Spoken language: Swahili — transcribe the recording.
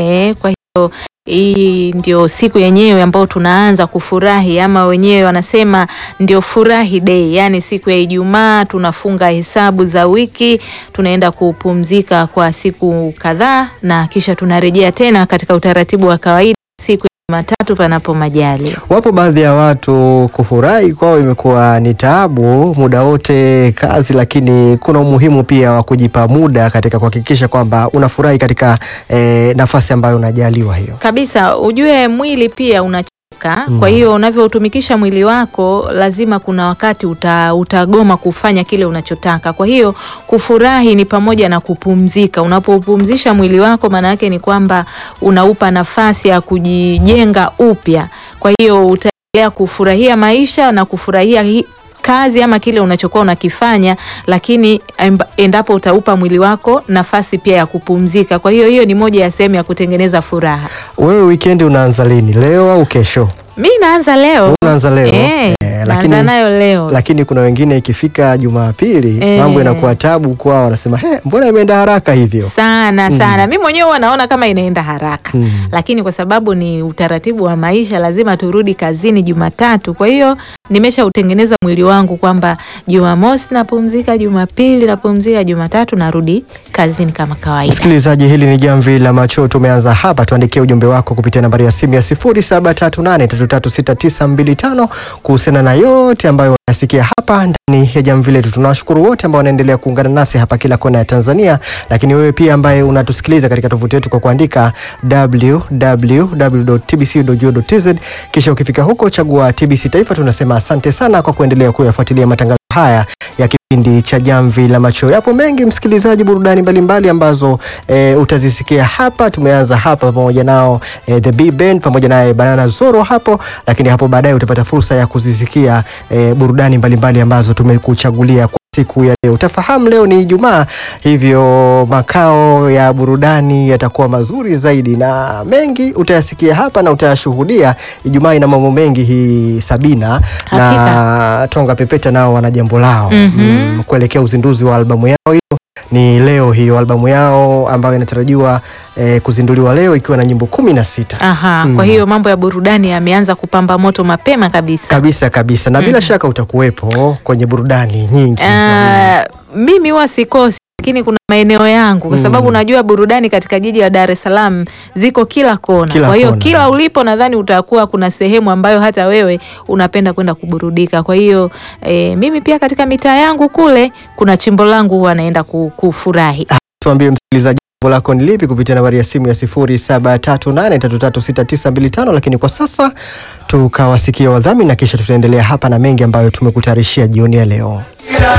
Kwa hiyo hii ndio siku yenyewe ambayo tunaanza kufurahi, ama wenyewe wanasema ndio furahi day, yani siku ya Ijumaa tunafunga hesabu za wiki, tunaenda kupumzika kwa siku kadhaa na kisha tunarejea tena katika utaratibu wa kawaida siku ya Jumatatu panapo majali. Wapo baadhi ya watu kufurahi kwao imekuwa ni taabu, muda wote kazi, lakini kuna umuhimu pia wa kujipa muda katika kuhakikisha kwamba unafurahi katika nafasi ambayo unajaliwa hiyo. Kabisa, ujue mwili pia unachoka. Kwa hiyo unavyoutumikisha mwili wako lazima kuna wakati utagoma kufanya kile unachotaka. Kwa hiyo kufurahi ni pamoja na kupumzika. Unapopumzisha mwili wako maana yake ni kwamba unaupa nafasi ya kujijenga upya. Kwa hiyo utaendelea kufurahia maisha na kufurahia kazi ama kile unachokuwa unakifanya, lakini endapo utaupa mwili wako nafasi pia ya kupumzika. Kwa hiyo hiyo ni moja ya sehemu ya kutengeneza furaha. Wewe weekend unaanza lini? Leo au kesho? Mimi naanza leo. Unaanza leo? Naanza nayo leo. Lakini kuna wengine ikifika Jumapili mambo inakuwa tabu kwao, wanasema mbona imeenda haraka hivyo? Sana. Mimi mwenyewe huwa naona kama inaenda haraka. Lakini kwa sababu ni utaratibu wa maisha, lazima turudi kazini Jumatatu. Kwa hiyo nimeshautengeneza mwili wangu kwamba Jumamosi napumzika, Jumapili napumzika, Jumatatu narudi kazini kama kawaida. Msikilizaji, hili ni Jamvi la Macho, tumeanza hapa. Tuandikie ujumbe wako kupitia nambari ya simu ya 0738336925 kuhusiana na yote ambayo unasikia hapa ndani ya Jamvi letu. Tunawashukuru wote ambao wanaendelea kuungana nasi hapa kila kona ya Tanzania, lakini wewe pia ambaye unatusikiliza katika tovuti yetu kwa kuandika www.tbc.go.tz, kisha ukifika huko chagua TBC Taifa. Tunasema asante sana kwa kuendelea kuyafuatilia matangazo haya ya kipindi cha Jamvi la Macho. Yapo mengi msikilizaji, burudani mbalimbali ambazo utazisikia hapa. Tumeanza hapa pamoja nao The B Band pamoja naye Banana Zoro hapo, lakini hapo baadaye utapata fursa ya kuzisikia burudani mbalimbali ambazo tumekuchagulia kwa siku ya leo. Utafahamu leo ni Ijumaa, hivyo makao ya burudani yatakuwa mazuri zaidi na mengi utayasikia hapa na utayashuhudia. Ijumaa ina mambo mengi hii Sabina. Hakika. Na Tonga Pepeta nao wana jambo lao kuelekea uzinduzi wa albamu yao. Hiyo ni leo, hiyo albamu yao ambayo inatarajiwa kuzinduliwa leo ikiwa na nyimbo 16. Kwa hiyo mambo ya burudani yameanza kupamba moto mapema kabisa. Na bila shaka utakuwepo kwenye burudani nyingi. Mimi huwa sikosi, lakini kuna maeneo yangu kwa sababu unajua burudani katika jiji la Dar es Salaam ziko kila kona. Kwa hiyo kila ulipo nadhani utakuwa kuna sehemu ambayo hata wewe unapenda kwenda kuburudika. Kwa hiyo mimi pia katika mitaa yangu kule kuna chimbo langu huwa naenda kufurahi. Tuambie msikilizaji, jambo lako ni lipi kupitia nambari ya simu ya 0738336925. Lakini kwa sasa tukawasikia wadhamini na kisha tutaendelea hapa na mengi ambayo tumekutarishia jioni ya leo.